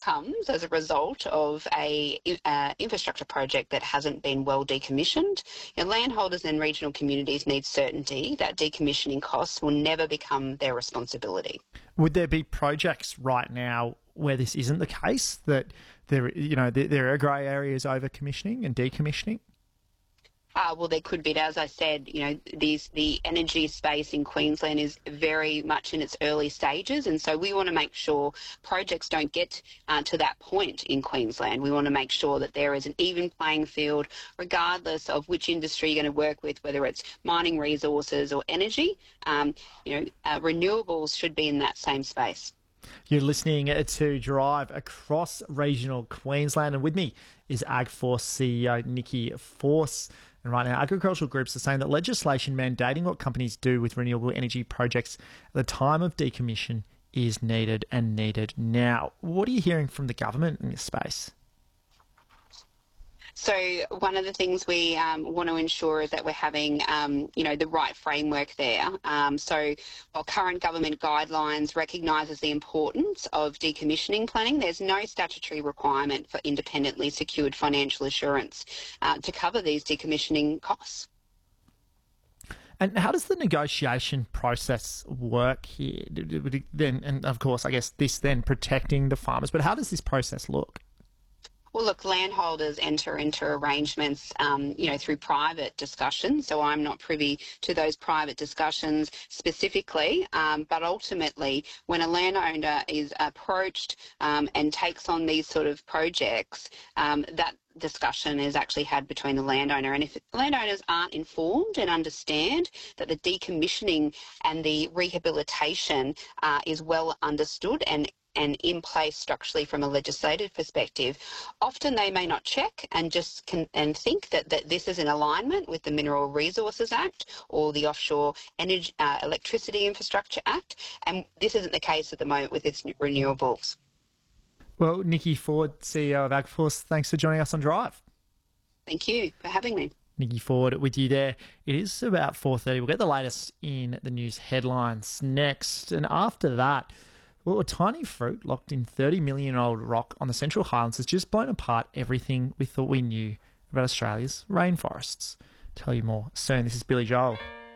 comes as a result of a infrastructure project that hasn't been well decommissioned. Landholders and regional communities need certainty that decommissioning costs will never become their responsibility. Would there be projects right now where this isn't the case, that there are grey areas over commissioning and decommissioning? Well, there could be. As I said, the energy space in Queensland is very much in its early stages, and so we want to make sure projects don't get to that point in Queensland. We want to make sure that there is an even playing field, regardless of which industry you're going to work with, whether it's mining resources or energy. Renewables should be in that same space. You're listening to Drive across regional Queensland, and with me is AgForce CEO Nikki Force. And right now, agricultural groups are saying that legislation mandating what companies do with renewable energy projects at the time of decommission is needed, and needed now. What are you hearing from the government in this space? So one of the things we want to ensure is that we're having, the right framework there. So while current government guidelines recognises the importance of decommissioning planning, there's no statutory requirement for independently secured financial assurance to cover these decommissioning costs. And how does the negotiation process work here? Then, and of course, I guess this then protecting the farmers, but how does this process look? Well, look, landholders enter into arrangements, through private discussions. So I'm not privy to those private discussions specifically. But ultimately, when a landowner is approached and takes on these sort of projects, that discussion is actually had between the landowner. And if landowners aren't informed and understand that the decommissioning and the rehabilitation is well understood and in place structurally from a legislative perspective, often they may not check and just think that this is in alignment with the Mineral Resources Act or the Offshore Energy Electricity Infrastructure Act, and this isn't the case at the moment with its renewables. Well, Nikki Ford, CEO of AgForce, thanks for joining us on Drive. Thank you for having me. Nikki Ford with you there. It is about 4:30. We'll get the latest in the news headlines next, and after that, well, a tiny fruit locked in 30-million-old rock on the Central Highlands has just blown apart everything we thought we knew about Australia's rainforests. Tell you more soon. This is Billy Joel.